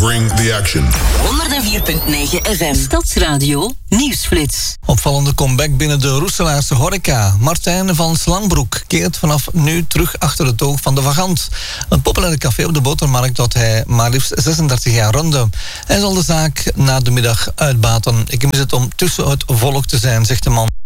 bring the action. 104.9 FM. Stadsradio Nieuwsflits. Opvallende comeback binnen de Roeselaarse horeca. Martijn van Slangbroek keert vanaf nu terug achter het oog van de Vagant. Een populaire café op de Botermarkt dat hij maar liefst 36 jaar runde. Hij zal de zaak na de middag uitbaten. Ik mis het om tussen het volk te zijn, zegt de man.